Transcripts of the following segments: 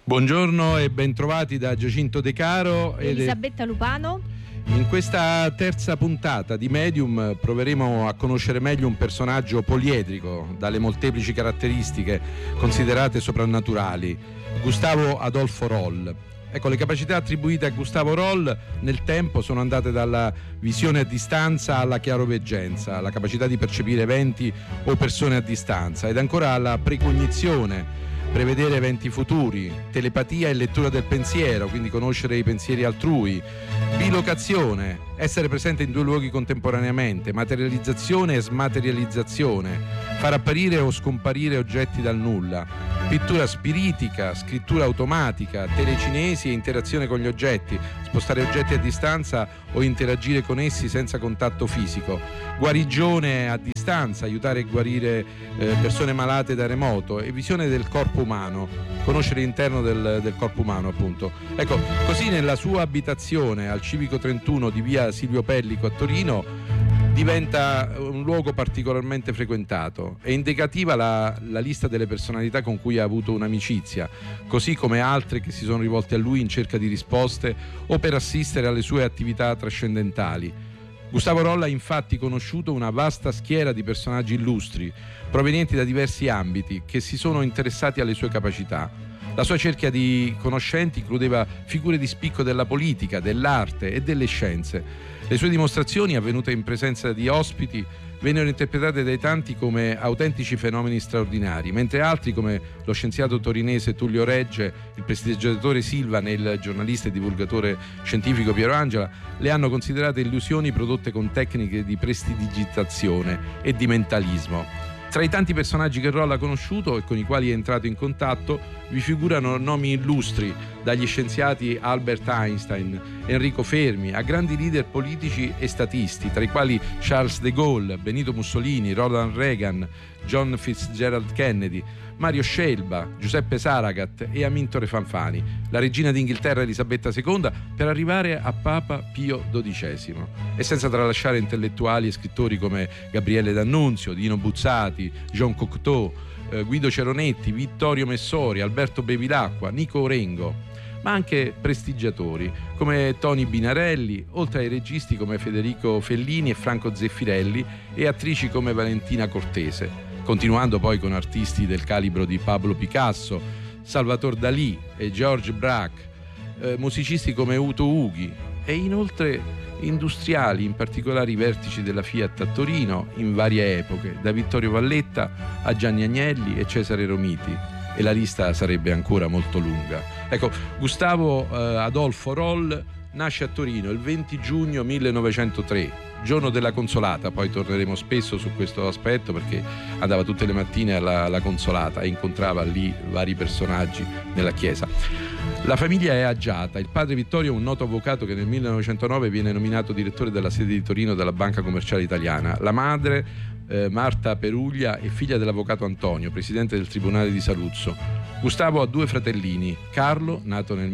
Buongiorno e bentrovati da Giacinto De Caro e Elisabetta Lupano. In questa terza puntata di Medium proveremo a conoscere meglio un personaggio poliedrico dalle molteplici caratteristiche considerate soprannaturali, Gustavo Adolfo Roll. Ecco, le capacità attribuite a Gustavo Roll nel tempo sono andate dalla visione a distanza alla chiaroveggenza, la capacità di percepire eventi o persone a distanza, ed ancora alla precognizione, prevedere eventi futuri, telepatia e lettura del pensiero, quindi conoscere i pensieri altrui, bilocazione, essere presente in due luoghi contemporaneamente, materializzazione e smaterializzazione, far apparire o scomparire oggetti dal nulla, pittura spiritica, scrittura automatica, telecinesi e interazione con gli oggetti, spostare oggetti a distanza o interagire con essi senza contatto fisico, guarigione a distanza, aiutare a guarire persone malate da remoto, e visione del corpo umano, conoscere l'interno del corpo umano, appunto. Ecco, così nella sua abitazione al Civico 31 di via Silvio Pellico a Torino diventa un luogo particolarmente frequentato. È indicativa la lista delle personalità con cui ha avuto un'amicizia, così come altre che si sono rivolte a lui in cerca di risposte o per assistere alle sue attività trascendentali. Gustavo Roll ha infatti conosciuto una vasta schiera di personaggi illustri, provenienti da diversi ambiti, che si sono interessati alle sue capacità. La sua cerchia di conoscenti includeva figure di spicco della politica, dell'arte e delle scienze. Le sue dimostrazioni, avvenute in presenza di ospiti, vennero interpretate dai tanti come autentici fenomeni straordinari, mentre altri, come lo scienziato torinese Tullio Regge, il prestigiatore Silvan e il giornalista e divulgatore scientifico Piero Angela, le hanno considerate illusioni prodotte con tecniche di prestidigitazione e di mentalismo. Tra i tanti personaggi che Roll ha conosciuto e con i quali è entrato in contatto vi figurano nomi illustri, dagli scienziati Albert Einstein, Enrico Fermi, a grandi leader politici e statisti, tra i quali Charles de Gaulle, Benito Mussolini, Ronald Reagan, John Fitzgerald Kennedy, Mario Scelba, Giuseppe Saragat e Amintore Fanfani, la regina d'Inghilterra Elisabetta II, per arrivare a Papa Pio XII. E senza tralasciare intellettuali e scrittori come Gabriele D'Annunzio, Dino Buzzati, Jean Cocteau, Guido Ceronetti, Vittorio Messori, Alberto Bevilacqua, Nico Orengo, ma anche prestigiatori come Toni Binarelli, oltre ai registi come Federico Fellini e Franco Zeffirelli, e attrici come Valentina Cortese, continuando poi con artisti del calibro di Pablo Picasso, Salvatore Dalì e George Braque, musicisti come Uto Ughi, e inoltre industriali, in particolare i vertici della Fiat a Torino in varie epoche, da Vittorio Valletta a Gianni Agnelli e Cesare Romiti, e la lista sarebbe ancora molto lunga. Ecco, Gustavo Adolfo Roll nasce a Torino il 20 giugno 1903, giorno della Consolata. Poi torneremo spesso su questo aspetto, perché andava tutte le mattine alla Consolata e incontrava lì vari personaggi nella chiesa. La famiglia è agiata. Il padre Vittorio è un noto avvocato che nel 1909 viene nominato direttore della sede di Torino della Banca Commerciale Italiana. La madre, Marta Peruglia, è figlia dell'avvocato Antonio, presidente del Tribunale di Saluzzo. Gustavo ha due fratellini, Carlo, nato nel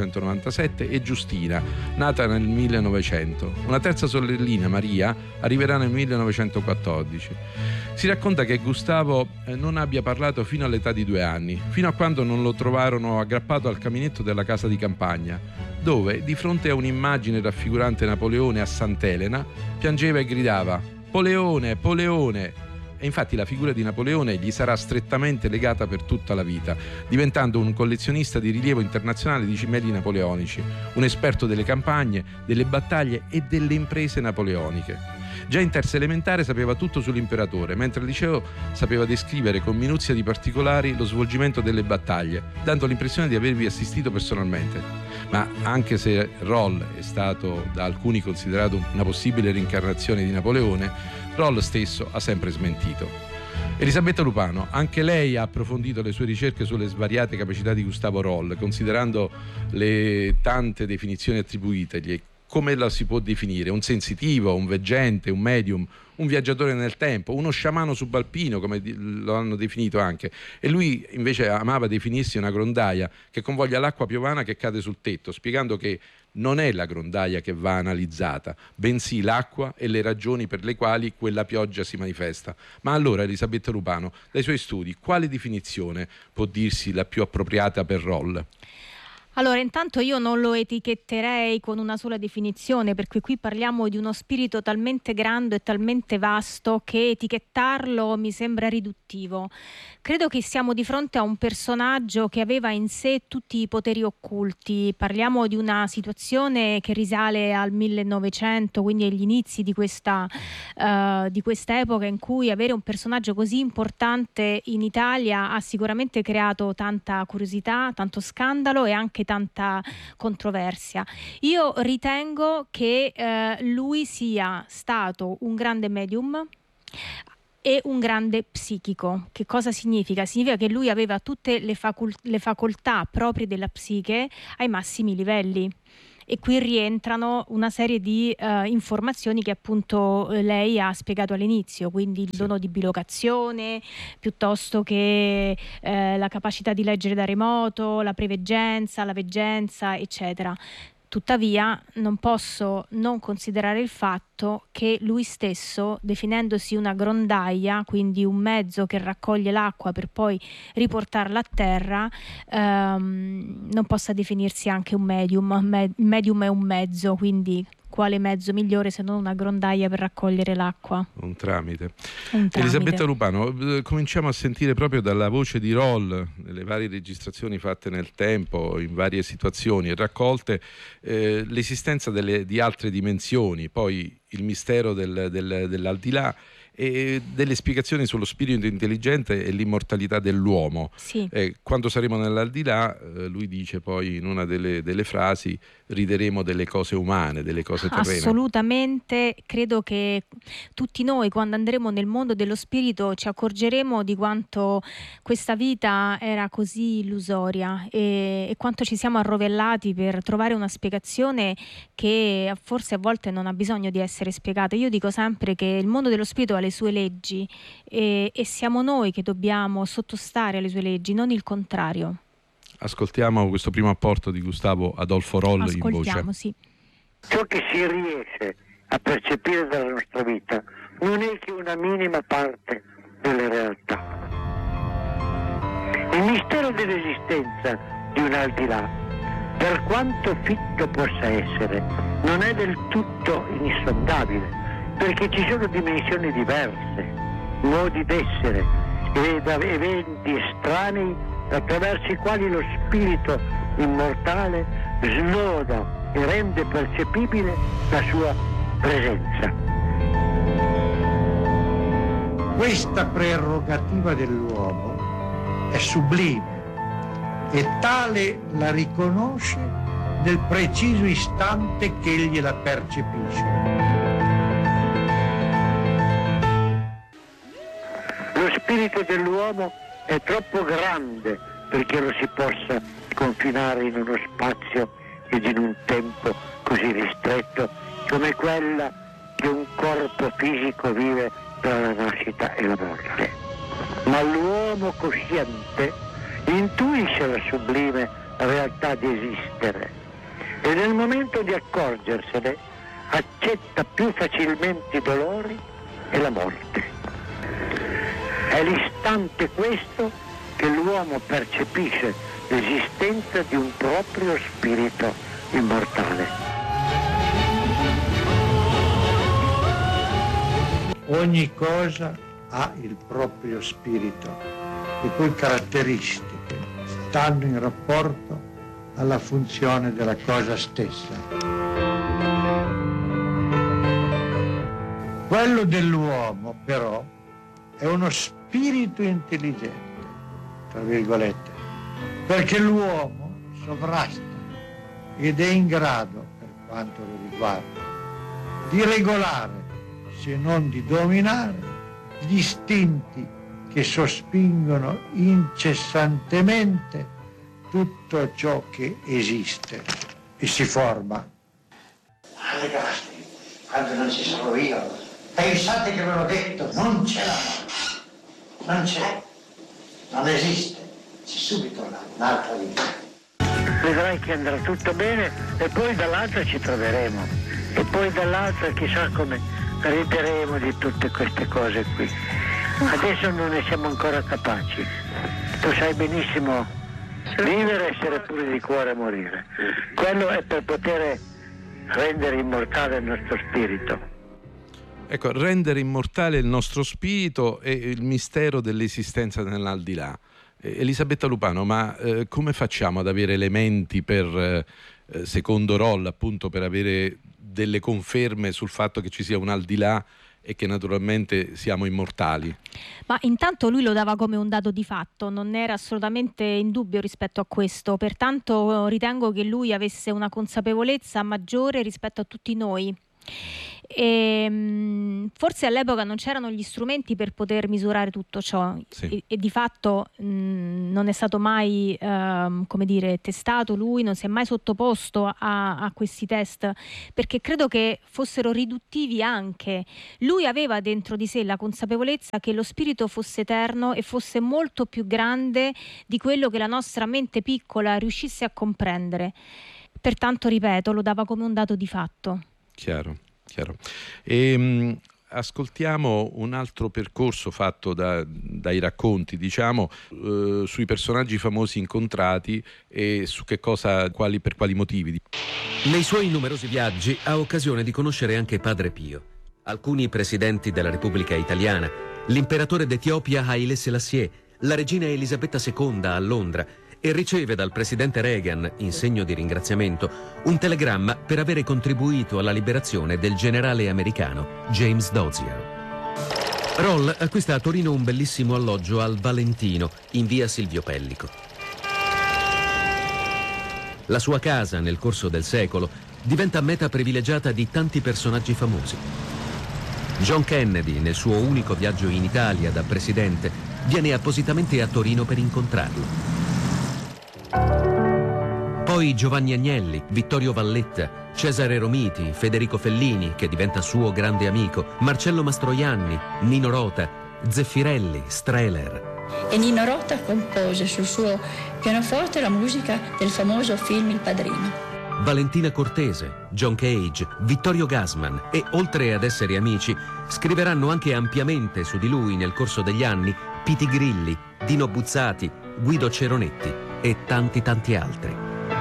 1897, e Giustina, nata nel 1900. Una terza sorellina, Maria, arriverà nel 1914. Si racconta che Gustavo non abbia parlato fino all'età di 2 anni, fino a quando non lo trovarono aggrappato al caminetto della casa di campagna, dove, di fronte a un'immagine raffigurante Napoleone a Sant'Elena, piangeva e gridava: "Poleone, Poleone!" E infatti la figura di Napoleone gli sarà strettamente legata per tutta la vita, diventando un collezionista di rilievo internazionale di cimeli napoleonici, un esperto delle campagne, delle battaglie e delle imprese napoleoniche. Già in terza elementare sapeva tutto sull'imperatore, mentre al liceo sapeva descrivere con minuzia di particolari lo svolgimento delle battaglie, dando l'impressione di avervi assistito personalmente. Ma anche se Roll è stato da alcuni considerato una possibile reincarnazione di Napoleone, Roll stesso ha sempre smentito. Elisabetta Lupano, anche lei ha approfondito le sue ricerche sulle svariate capacità di Gustavo Roll, considerando le tante definizioni attribuitegli. come la si può definire? Un sensitivo, un veggente, un medium, un viaggiatore nel tempo, uno sciamano subalpino, come lo hanno definito anche. E lui invece amava definirsi una grondaia che convoglia l'acqua piovana che cade sul tetto, spiegando che non è la grondaia che va analizzata, bensì l'acqua e le ragioni per le quali quella pioggia si manifesta. Ma allora, Elisabetta Lupano, dai suoi studi, quale definizione può dirsi la più appropriata per Roll? Allora, intanto io non lo etichetterei con una sola definizione, perché qui parliamo di uno spirito talmente grande e talmente vasto che etichettarlo mi sembra riduttivo. Credo che siamo di fronte a un personaggio che aveva in sé tutti i poteri occulti. Parliamo di una situazione che risale al 1900, quindi agli inizi di questa epoca, in cui avere un personaggio così importante in Italia ha sicuramente creato tanta curiosità, tanto scandalo e anche tanta controversia. Io ritengo che lui sia stato un grande medium e un grande psichico. Che cosa significa? Significa che lui aveva tutte le facoltà proprie della psiche ai massimi livelli. E qui rientrano una serie di informazioni che appunto lei ha spiegato all'inizio, quindi il dono di bilocazione, piuttosto che la capacità di leggere da remoto, la preveggenza, la veggenza, eccetera. Tuttavia non posso non considerare il fatto che lui stesso, definendosi una grondaia, quindi un mezzo che raccoglie l'acqua per poi riportarla a terra, non possa definirsi anche un medium. Il medium è un mezzo, quindi quale mezzo migliore se non una grondaia per raccogliere l'acqua? Un tramite. Elisabetta Lupano, cominciamo a sentire proprio dalla voce di Roll, nelle varie registrazioni fatte nel tempo, in varie situazioni e raccolte, l'esistenza di altre dimensioni, poi il mistero dell'aldilà e delle spiegazioni sullo spirito intelligente e l'immortalità dell'uomo. Sì. Quando saremo nell'aldilà, lui dice poi in una delle frasi, rideremo delle cose umane, delle cose terrene. Assolutamente, credo che tutti noi quando andremo nel mondo dello spirito ci accorgeremo di quanto questa vita era così illusoria e quanto ci siamo arrovellati per trovare una spiegazione che forse a volte non ha bisogno di essere spiegata. Io dico sempre che il mondo dello spirito ha le sue leggi e siamo noi che dobbiamo sottostare alle sue leggi, non il contrario. Ascoltiamo questo primo apporto di Gustavo Adolfo Roll in voce. Sì. Ciò che si riesce a percepire dalla nostra vita non è che una minima parte della realtà. Il mistero dell'esistenza di un aldilà, per quanto fitto possa essere, non è del tutto insondabile, perché ci sono dimensioni diverse, modi d'essere ed eventi estranei attraverso i quali lo spirito immortale snoda e rende percepibile la sua presenza. Questa prerogativa dell'uomo è sublime e tale la riconosce nel preciso istante che egli la percepisce. Lo spirito dell'uomo è troppo grande perché lo si possa confinare in uno spazio ed in un tempo così ristretto come quella che un corpo fisico vive tra la nascita e la morte. Ma l'uomo cosciente intuisce la sublime realtà di esistere e nel momento di accorgersene accetta più facilmente i dolori e la morte. È l'istante questo che l'uomo percepisce l'esistenza di un proprio spirito immortale. Ogni cosa ha il proprio spirito, le cui caratteristiche stanno in rapporto alla funzione della cosa stessa. Quello dell'uomo, però, è uno spirito intelligente, tra virgolette, perché l'uomo sovrasta ed è in grado, per quanto lo riguarda, di regolare, se non di dominare, gli istinti che sospingono incessantemente tutto ciò che esiste e si forma. alle galassie, quando non ci sarò io. Pensate che ve l'ho detto, non c'è la morte. Non c'è. Non esiste. C'è subito un'altra vita. Vedrai che andrà tutto bene e poi dall'altra ci troveremo. E poi dall'altra chissà come rideremo di tutte queste cose qui. Adesso non ne siamo ancora capaci. Tu sai benissimo vivere, essere puri di cuore e morire. Quello è per poter rendere immortale il nostro spirito. Ecco, rendere immortale il nostro spirito e il mistero dell'esistenza nell'aldilà. Elisabetta Lupano, ma come facciamo ad avere elementi per, secondo Roll, appunto, per avere delle conferme sul fatto che ci sia un aldilà e che naturalmente siamo immortali? Ma intanto lui lo dava come un dato di fatto, non era assolutamente in dubbio rispetto a questo, pertanto ritengo che lui avesse una consapevolezza maggiore rispetto a tutti noi. E, forse all'epoca non c'erano gli strumenti per poter misurare tutto ciò, Sì. e di fatto non è stato mai come dire, testato, lui non si è mai sottoposto a questi test, perché credo che fossero riduttivi anche. Lui aveva dentro di sé la consapevolezza che lo spirito fosse eterno e fosse molto più grande di quello che la nostra mente piccola riuscisse a comprendere, pertanto ripeto, lo dava come un dato di fatto. Chiaro. Ascoltiamo un altro percorso fatto dai racconti, diciamo, sui personaggi famosi incontrati e su che cosa, per quali motivi. Nei suoi numerosi viaggi ha occasione di conoscere anche Padre Pio, alcuni presidenti della Repubblica Italiana, l'imperatore d'Etiopia Haile Selassie, la regina Elisabetta II a Londra, e riceve dal presidente Reagan, in segno di ringraziamento, un telegramma per avere contribuito alla liberazione del generale americano James Dozier. Roll acquista a Torino un bellissimo alloggio al Valentino, in via Silvio Pellico. La sua casa, nel corso del secolo, diventa meta privilegiata di tanti personaggi famosi. John Kennedy, nel suo unico viaggio in Italia da presidente, viene appositamente a Torino per incontrarlo. Poi Giovanni Agnelli, Vittorio Valletta, Cesare Romiti, Federico Fellini, che diventa suo grande amico, Marcello Mastroianni, Nino Rota, Zeffirelli, Strehler. E Nino Rota compose sul suo pianoforte la musica del famoso film Il Padrino. Valentina Cortese, John Cage, Vittorio Gassman e, oltre ad essere amici, scriveranno anche ampiamente su di lui nel corso degli anni Piti Grilli, Dino Buzzati, Guido Ceronetti e tanti altri.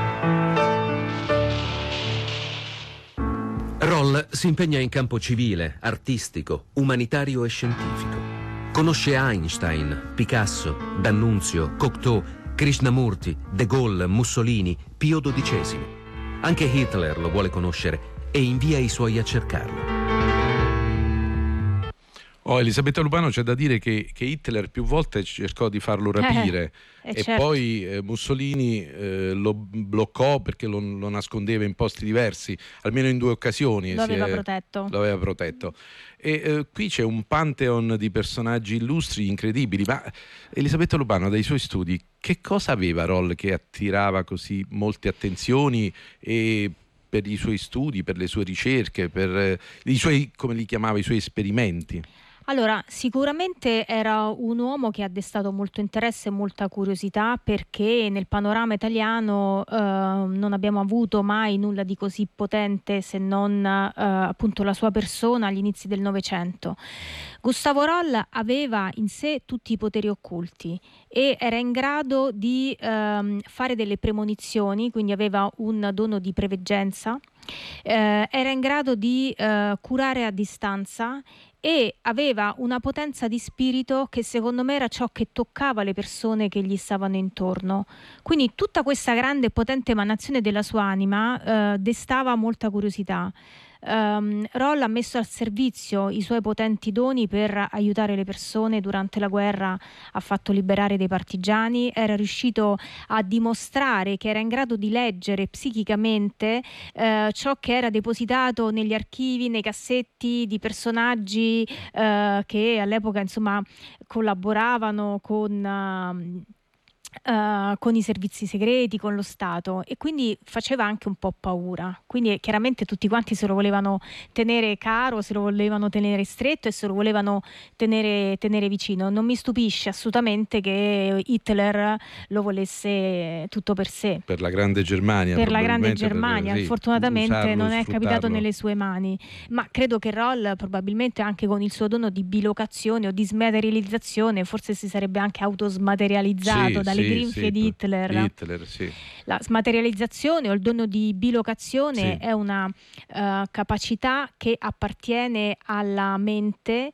Roll si impegna in campo civile, artistico, umanitario e scientifico. Conosce Einstein, Picasso, D'Annunzio, Cocteau, Krishnamurti, De Gaulle, Mussolini, Pio XII. Anche Hitler lo vuole conoscere e invia i suoi a cercarlo. Elisabetta Lupano, c'è da dire che Hitler più volte cercò di farlo rapire e certo. poi Mussolini lo bloccò perché lo nascondeva in posti diversi, almeno in 2 occasioni. Lo aveva protetto. E qui c'è un pantheon di personaggi illustri incredibili, ma Elisabetta Lupano, dai suoi studi, che cosa aveva Roll che attirava così molte attenzioni e per i suoi studi, per le sue ricerche, per i suoi, come li chiamava, i suoi esperimenti? Allora, sicuramente era un uomo che ha destato molto interesse e molta curiosità, perché nel panorama italiano non abbiamo avuto mai nulla di così potente se non appunto la sua persona agli inizi del Novecento. Gustavo Roll aveva in sé tutti i poteri occulti e era in grado di fare delle premonizioni, quindi aveva un dono di preveggenza, era in grado di curare a distanza e aveva una potenza di spirito che secondo me era ciò che toccava le persone che gli stavano intorno. Quindi tutta questa grande e potente emanazione della sua anima destava molta curiosità. Roll ha messo al servizio i suoi potenti doni per aiutare le persone durante la guerra, ha fatto liberare dei partigiani, era riuscito a dimostrare che era in grado di leggere psichicamente ciò che era depositato negli archivi, nei cassetti di personaggi che all'epoca insomma collaboravano con con i servizi segreti, con lo Stato, e quindi faceva anche un po' paura. Quindi chiaramente tutti quanti se lo volevano tenere caro, se lo volevano tenere stretto e se lo volevano tenere vicino. Non mi stupisce assolutamente che Hitler lo volesse tutto per sé. Per la grande Germania. Per la grande Germania, fortunatamente non è capitato nelle sue mani, ma credo che Roll probabilmente anche con il suo dono di bilocazione o di smaterializzazione forse si sarebbe anche autosmaterializzato dalle grinfie di Hitler. Sì. La smaterializzazione o il dono di bilocazione è una capacità che appartiene alla mente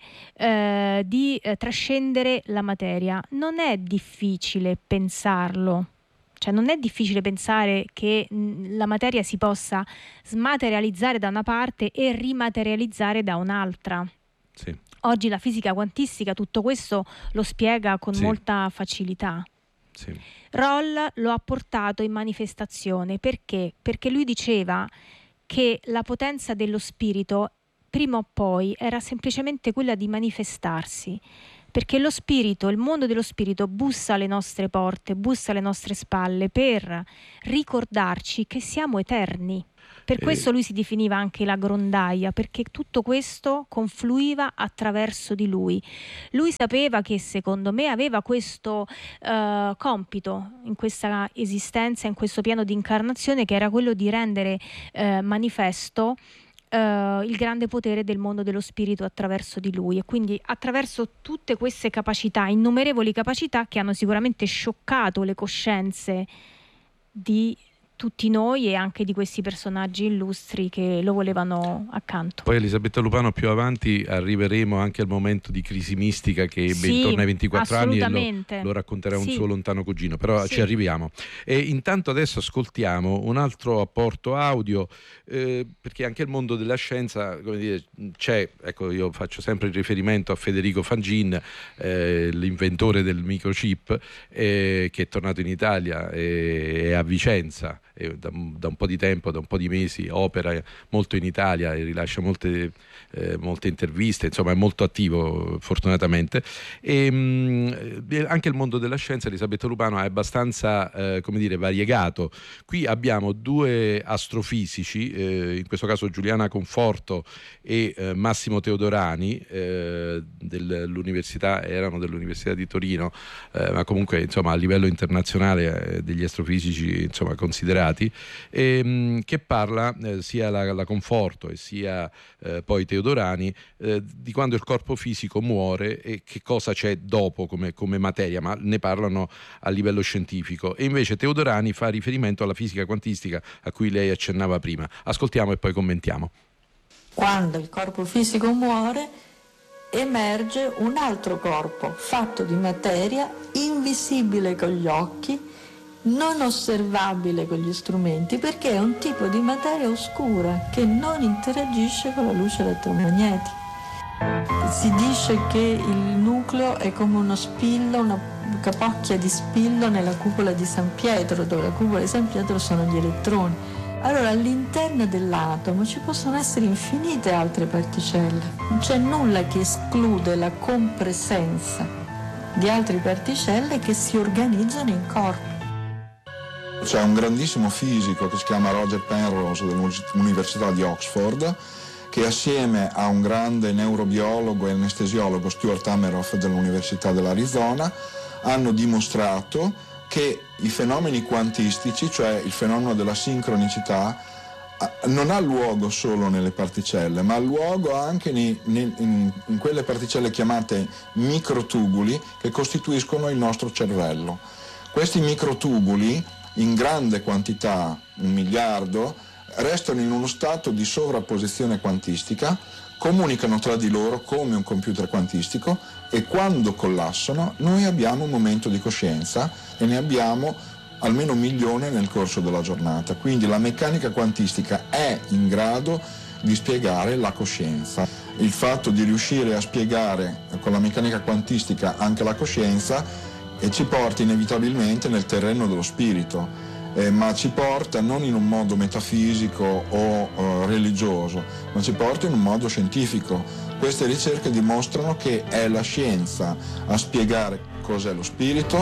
di trascendere la materia. Non è difficile pensarlo. Cioè non è difficile pensare che la materia si possa smaterializzare da una parte e rimaterializzare da un'altra. Sì. Oggi la fisica quantistica tutto questo lo spiega con molta facilità. Sì. Roll lo ha portato in manifestazione. Perché? Perché lui diceva che la potenza dello spirito prima o poi era semplicemente quella di manifestarsi. Perché lo spirito, il mondo dello spirito bussa alle nostre porte, bussa alle nostre spalle per ricordarci che siamo eterni. Per questo lui si definiva anche la grondaia, perché tutto questo confluiva attraverso di lui. Lui sapeva che secondo me aveva questo compito in questa esistenza, in questo piano di incarnazione, che era quello di rendere manifesto il grande potere del mondo dello spirito attraverso di lui, e quindi attraverso tutte queste capacità, innumerevoli capacità che hanno sicuramente scioccato le coscienze di tutti noi e anche di questi personaggi illustri che lo volevano accanto. Poi Elisabetta Lupano, più avanti arriveremo anche al momento di crisi mistica che ebbe intorno ai 24 anni e lo racconterà un suo lontano cugino, però ci arriviamo. E intanto adesso ascoltiamo un altro apporto audio, perché anche il mondo della scienza, come dire, c'è, ecco, io faccio sempre il riferimento a Federico Fangin, l'inventore del microchip, che è tornato in Italia e a Vicenza. Da un po' di tempo, da un po' di mesi opera molto in Italia e rilascia molte interviste, insomma è molto attivo fortunatamente, e anche il mondo della scienza, Elisabetta Lupano, è abbastanza variegato. Qui abbiamo due astrofisici, in questo caso Giuliana Conforto e Massimo Teodorani, dell'università di Torino, ma comunque insomma a livello internazionale degli astrofisici insomma considerati, che parla sia la Conforto e sia poi Teodorani di quando il corpo fisico muore e che cosa c'è dopo come materia, ma ne parlano a livello scientifico, e invece Teodorani fa riferimento alla fisica quantistica a cui lei accennava prima. Ascoltiamo e poi commentiamo. Quando il corpo fisico muore emerge un altro corpo fatto di materia, invisibile con gli occhi, non osservabile con gli strumenti, perché è un tipo di materia oscura che non interagisce con la luce elettromagnetica. Si dice che il nucleo è come uno spillo, una capocchia di spillo nella cupola di San Pietro, dove la cupola di San Pietro sono gli elettroni. Allora all'interno dell'atomo ci possono essere infinite altre particelle, non c'è nulla che esclude la compresenza di altre particelle che si organizzano in corpo. C'è un grandissimo fisico che si chiama Roger Penrose dell'Università di Oxford, che assieme a un grande neurobiologo e anestesiologo, Stuart Hameroff dell'Università dell'Arizona, hanno dimostrato che i fenomeni quantistici, cioè il fenomeno della sincronicità, non ha luogo solo nelle particelle, ma ha luogo anche in quelle particelle chiamate microtubuli che costituiscono il nostro cervello. Questi microtubuli, in grande quantità, 1 miliardo, restano in uno stato di sovrapposizione quantistica, comunicano tra di loro come un computer quantistico, e quando collassano noi abbiamo un momento di coscienza e ne abbiamo almeno 1 milione nel corso della giornata. Quindi la meccanica quantistica è in grado di spiegare la coscienza. Il fatto di riuscire a spiegare con la meccanica quantistica anche la coscienza ci porta inevitabilmente nel terreno dello spirito, ma ci porta non in un modo metafisico o religioso, ma ci porta in un modo scientifico. Queste ricerche dimostrano che è la scienza a spiegare cos'è lo spirito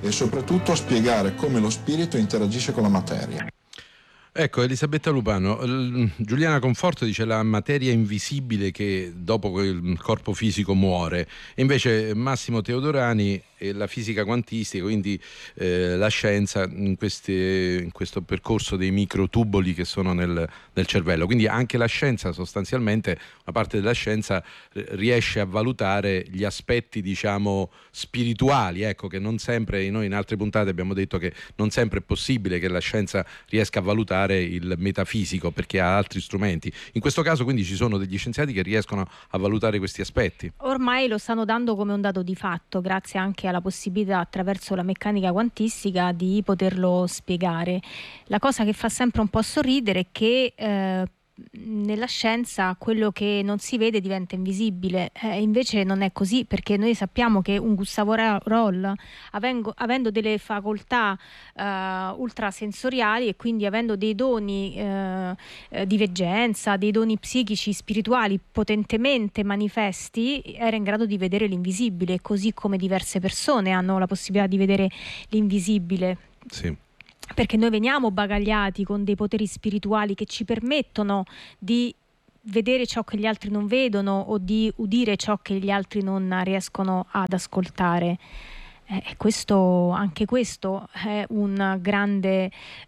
e soprattutto a spiegare come lo spirito interagisce con la materia. Ecco, Elisabetta Lupano, Giuliana Conforto dice la materia invisibile che dopo il corpo fisico muore, e invece Massimo Teodorani la fisica quantistica, quindi la scienza in questo percorso dei microtuboli che sono nel cervello. Quindi anche la scienza, sostanzialmente, una parte della scienza riesce a valutare gli aspetti, diciamo, spirituali, ecco, che non sempre, noi in altre puntate abbiamo detto che non sempre è possibile che la scienza riesca a valutare il metafisico perché ha altri strumenti. In questo caso quindi ci sono degli scienziati che riescono a valutare questi aspetti. Ormai lo stanno dando come un dato di fatto, grazie anche alla possibilità attraverso la meccanica quantistica di poterlo spiegare. La cosa che fa sempre un po' sorridere è che nella scienza quello che non si vede diventa invisibile, invece non è così, perché noi sappiamo che un Gustavo Roll, avendo delle facoltà ultrasensoriali e quindi avendo dei doni di veggenza, dei doni psichici, spirituali potentemente manifesti, era in grado di vedere l'invisibile, così come diverse persone hanno la possibilità di vedere l'invisibile. Sì. Perché noi veniamo bagagliati con dei poteri spirituali che ci permettono di vedere ciò che gli altri non vedono o di udire ciò che gli altri non riescono ad ascoltare. Anche questo è un grande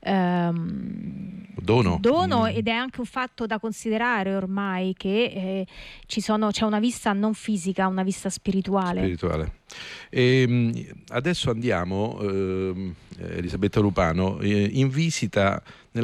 dono ed è anche un fatto da considerare ormai, che c'è una vista non fisica, una vista spirituale. Adesso andiamo, Elisabetta Lupano, in visita